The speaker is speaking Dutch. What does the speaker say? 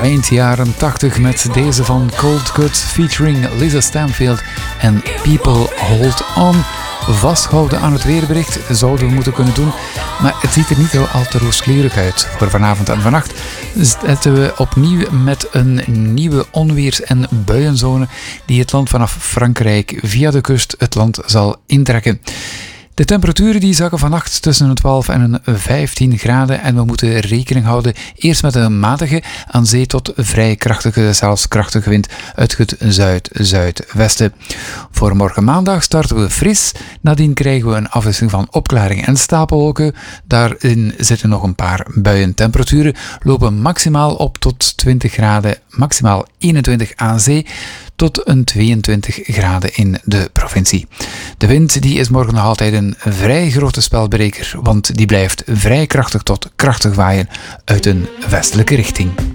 eind jaren 80 met deze van Cold Cut featuring Lisa Stanfield en People Hold On. Vasthouden aan het weerbericht zouden we moeten kunnen doen, maar het ziet er niet heel al te rooskleurig uit. Voor vanavond en vannacht zitten we opnieuw met een nieuwe onweers- en buienzone die het land vanaf Frankrijk via de kust het land zal intrekken. De temperaturen die zakken vannacht tussen een 12 en een 15 graden en we moeten rekening houden eerst met een matige, aan zee tot vrij krachtige, zelfs krachtige wind uit het zuid-zuidwesten. Voor morgen maandag starten we fris, nadien krijgen we een afwisseling van opklaringen en stapelwolken. Daarin zitten nog een paar buien. Temperaturen lopen maximaal op tot 20 graden, maximaal 21 aan zee, tot een 22 graden in de provincie. De wind die is morgen nog altijd een vrij grote spelbreker, want die blijft vrij krachtig tot krachtig waaien uit een westelijke richting.